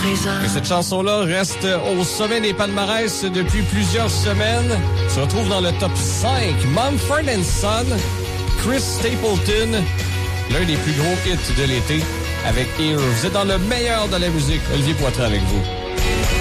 Et cette chanson-là reste au sommet des palmarès depuis plusieurs semaines. Se retrouve dans le top 5. Mumford & Son, Chris Stapleton, l'un des plus gros hits de l'été avec Here. Vous êtes dans le meilleur de la musique. Olivier Poitras avec vous.